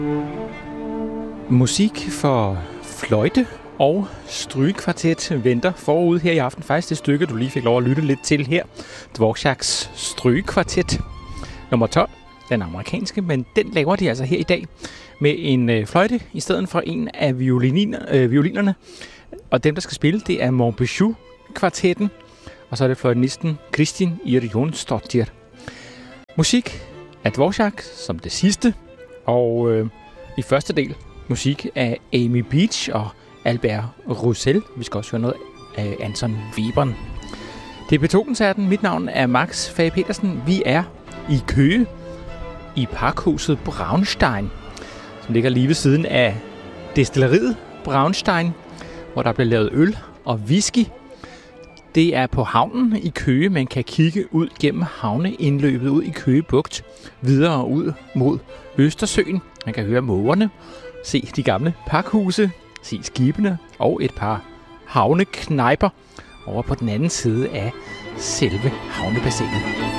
Musik for fløjte og strygekvartet venter forud her i aften. Faktisk det stykke, du lige fik lov at lytte lidt til her. Dvořáks strygekvartet nummer 12. Den amerikanske, men den laver de altså her i dag med en fløjte i stedet for en af violinerne. Og dem, der skal spille, det er Montbéjou-kvartetten, og så er det fløjtenisten Kristín Ýr Jónsdóttir. Musik af Dvořák som det sidste, og i første del musik af Amy Beach og Albert Roussel. Vi skal også høre noget af Anton Webern. Det er P2-koncerten. Mit navn er Max Fage Petersen. Vi er i Køge i parkhuset Braunstein, som ligger lige ved siden af destilleriet Braunstein, hvor der bliver lavet øl og whisky. Det er på havnen i Køge. Man kan kigge ud gennem havneindløbet ud i Køge Bugt, videre ud mod Østersøen. Man kan høre mågerne, se de gamle pakhuse, se skibene og et par havneknejper over på den anden side af selve havnebassinet.